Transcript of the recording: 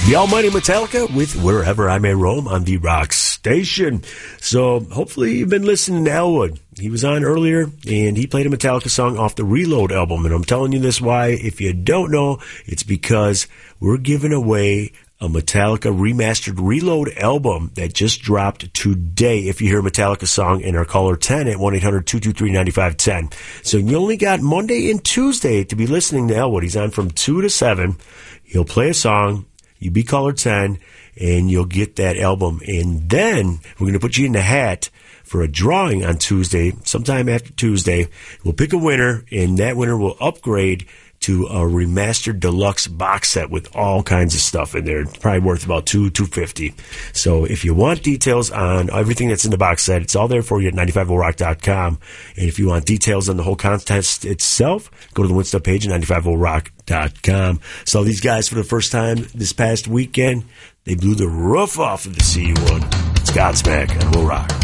The almighty Metallica with Wherever I May Roam on the Rock Station. So hopefully you've been listening to Elwood. He was on earlier, and he played a Metallica song off the Reload album. And I'm telling you this why. If you don't know, it's because we're giving away a Metallica remastered Reload album that just dropped today. If you hear a Metallica song in our caller 10 at 1-800-223-9510. So you only got Monday and Tuesday to be listening to Elwood. He's on from 2 to 7. He'll play a song. You be caller 10, and you'll get that album. And then we're going to put you in the hat for a drawing on Tuesday, sometime after Tuesday. We'll pick a winner, and that winner will upgrade to a remastered deluxe box set with all kinds of stuff in there. It's probably worth about $250. So if you want details on everything that's in the box set, it's all there for you at 950rock.com. And if you want details on the whole contest itself, go to the Winstuff page at 950rock.com. So these guys, for the first time this past weekend, they blew the roof off of the CU1. It's Godsmack and We'll Rock.